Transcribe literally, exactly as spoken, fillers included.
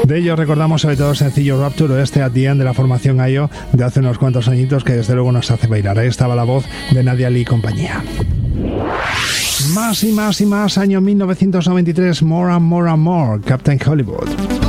De ello recordamos sobre todo el sencillo Rapture o este At the End de la formación I O de hace unos cuantos añitos que desde luego nos hace bailar. Ahí estaba la voz de Nadia Lee y compañía. Más y más y más, año mil novecientos noventa y tres, More and More and More, Captain Hollywood.